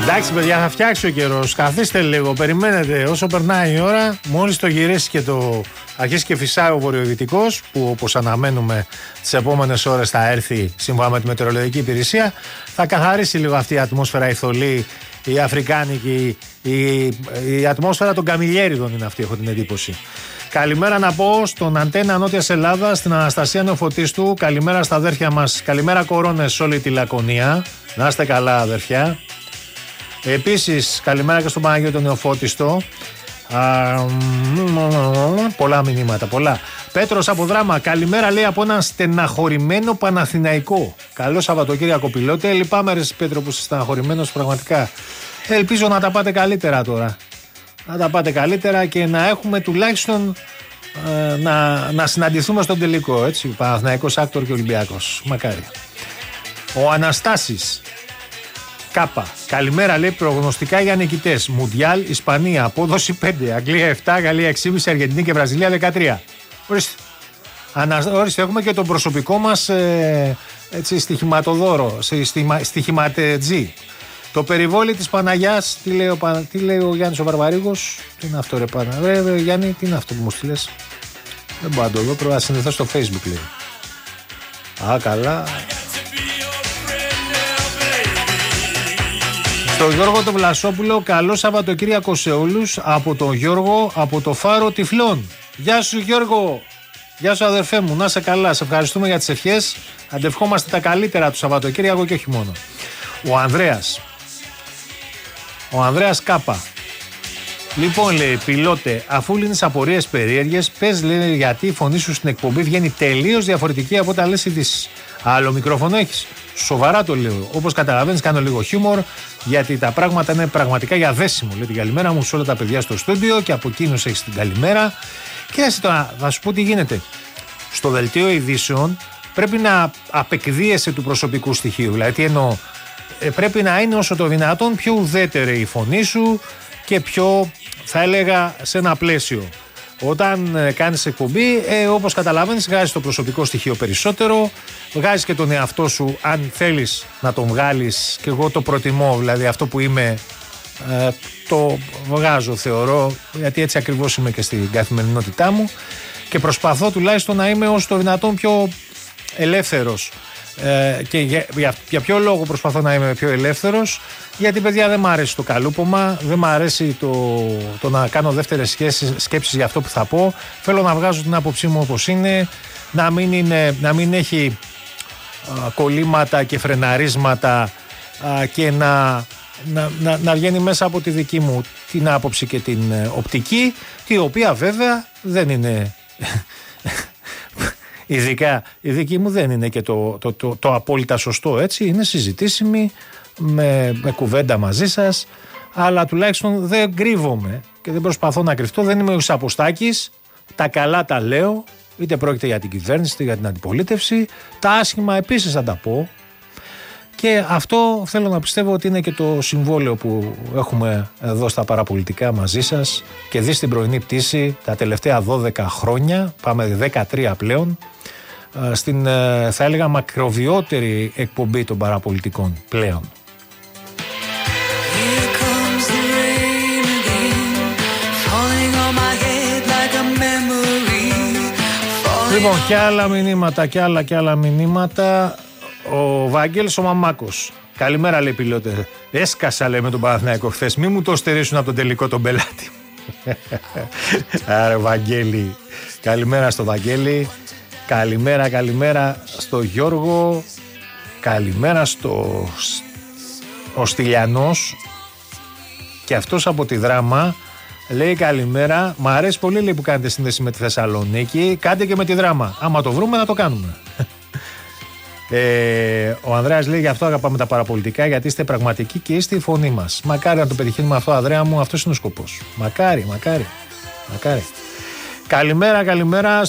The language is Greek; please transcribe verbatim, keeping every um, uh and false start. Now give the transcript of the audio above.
Εντάξει, παιδιά, θα φτιάξει ο καιρός. Καθίστε λίγο, περιμένετε όσο περνάει η ώρα. Μόλις το γυρίσει και το αρχίσει και φυσάει ο βορειοδυτικός, που όπως αναμένουμε τις επόμενες ώρες θα έρθει σύμφωνα με τη μετεωρολογική υπηρεσία, θα καθαρίσει λίγο αυτή η ατμόσφαιρα η θολή, η αφρικάνικη, η, η ατμόσφαιρα των καμιλιέριδων είναι αυτή, έχω την εντύπωση. Καλημέρα να πω στον Αντένα Νότιας Ελλάδας, στην Αναστασία Νεοφωτίστου. Καλημέρα στα αδέρφια μας. Καλημέρα κορώνες σε όλη τη Λακωνία. Να είστε καλά, αδέρφια. Επίσης, καλημέρα και στον Παναγιώτο Νεοφώτιστο. Α, πολλά μηνύματα, πολλά. Πέτρος από Δράμα, καλημέρα λέει από έναν στεναχωρημένο Παναθηναϊκό. Καλό Σαββατοκύριακο πιλότε. Λυπάμαι ρε Πέτρο που είσαι στεναχωρημένος πραγματικά. Ελπίζω να τα πάτε καλύτερα τώρα. Να τα πάτε καλύτερα και να έχουμε τουλάχιστον ε, να, να συναντηθούμε στον τελικό. Έτσι, Παναθηναϊκός, Άκτορ και Ολυμπιακός. Μακάρι. Ο Αναστάσης Κάπα. Καλημέρα λέει προγνωστικά για νικητές. Μουντιάλ, Ισπανία, απόδοση πέντε. Αγγλία επτά, Γαλλία έξι κόμμα πέντε, Αργεντινή και Βραζιλία δεκατρία. Ορίστε. Ανα, ορίστε, έχουμε και τον προσωπικό μας ε, έτσι, στοιχηματοδόρο, στοιχηματετζή. Το περιβόλι της Παναγιάς, τι λέει ο, τι λέει ο Γιάννης ο Βαρβαρίγος, τι είναι αυτό ρε Πανα, ρε, ρε Γιάννη, τι είναι αυτό που μου στείλες. Δεν μπορώ να το δω, πρέπει να συνδεθώ στο Facebook λέει. Α, καλά. Στο Γιώργο τον Βλασόπουλο, καλό Σαββατοκύριακο σε όλους, από τον Γιώργο, από το Φάρο Τυφλών. Γεια σου Γιώργο, γεια σου αδερφέ μου, να είσαι καλά, σε ευχαριστούμε για τις ευχές, αντευχόμαστε τα καλύτερα του Σαββατοκύριακο και όχι μόνο. Ο Ανδρέας, ο Ανδρέας Κάπα. Λοιπόν λέει, πιλότε, αφού λύνεις απορίες περίεργες, πες λέει γιατί η φωνή σου στην εκπομπή βγαίνει τελείως διαφορετική από τα λες ειδήσεις. Άλλο μικρόφωνο έχεις. Σοβαρά το λέω. Όπως καταλαβαίνεις, κάνω λίγο χιούμορ, γιατί τα πράγματα είναι πραγματικά για δέσιμο. Λέει την καλημέρα μου σε όλα τα παιδιά στο στούντιο και από εκείνους έχεις την καλημέρα. Και εσύ τώρα, θα σου πω τι γίνεται. Στο δελτίο ειδήσεων πρέπει να απεκδίεσαι του προσωπικού στοιχείου. Δηλαδή, τι εννοώ, πρέπει να είναι όσο το δυνατόν πιο ουδέτερη η φωνή σου και πιο, θα έλεγα, σε ένα πλαίσιο. Όταν ε, κάνεις εκπομπή, ε, όπως καταλαβαίνεις, βγάζεις το προσωπικό στοιχείο περισσότερο, βγάζεις και τον εαυτό σου, αν θέλεις να τον βγάλεις, και εγώ το προτιμώ, δηλαδή αυτό που είμαι, ε, το βγάζω θεωρώ, γιατί έτσι ακριβώς είμαι και στην καθημερινότητά μου και προσπαθώ τουλάχιστον να είμαι όσο το δυνατόν πιο ελεύθερος. Ε, και για, για, για ποιο λόγο προσπαθώ να είμαι πιο ελεύθερος? Γιατί παιδιά δεν μ' αρέσει το καλούπομα, δεν μ' αρέσει το, το να κάνω δεύτερες σχέσεις, σκέψεις για αυτό που θα πω. Θέλω να βγάζω την άποψή μου όπως είναι, να μην, είναι, να μην έχει α, κολλήματα και φρεναρίσματα α, και να, να, να, να βγαίνει μέσα από τη δική μου την άποψη και την ε, οπτική, η οποία βέβαια δεν είναι... Ειδικά η δική μου δεν είναι και το, το, το, το απόλυτα σωστό, έτσι, είναι συζητήσιμη με, με κουβέντα μαζί σας, αλλά τουλάχιστον δεν κρύβομαι και δεν προσπαθώ να κρυφτώ, δεν είμαι ο Σαποστάκης, τα καλά τα λέω, είτε πρόκειται για την κυβέρνηση είτε για την αντιπολίτευση, τα άσχημα επίσης θα τα πω και αυτό θέλω να πιστεύω ότι είναι και το συμβόλαιο που έχουμε εδώ στα παραπολιτικά μαζί σας και δει στην πρωινή πτήση τα τελευταία δώδεκα χρόνια, πάμε δεκατρία πλέον, στην θα έλεγα μακροβιότερη εκπομπή των παραπολιτικών πλέον. Λοιπόν, και άλλα μηνύματα και άλλα και άλλα μηνύματα. Ο Βαγγέλης ο Μαμάκος. Καλημέρα λέει πιλότε. Έσκασα λέει με τον Παναθηναϊκό χθες. Μη μου το στερήσουν από τον τελικό τον πελάτη. Άρα Βαγγέλη. Καλημέρα στο Βαγγέλη. Καλημέρα, καλημέρα στο Γιώργο. Καλημέρα στο ο Στυλιανός. Και αυτός από τη Δράμα λέει καλημέρα. Μ' αρέσει πολύ λέει που κάνετε σύνδεση με τη Θεσσαλονίκη. Κάντε και με τη Δράμα. Άμα το βρούμε να το κάνουμε. Ε, ο Ανδρέας λέει γι' αυτό αγαπάμε τα παραπολιτικά, γιατί είστε πραγματικοί και είστε η φωνή μας. Μακάρι να το πετυχαίνουμε αυτό, Ανδρέα μου, αυτός είναι ο σκοπός. Μακάρι, μακάρι, μακάρι. Καλημέρα, καλημέρα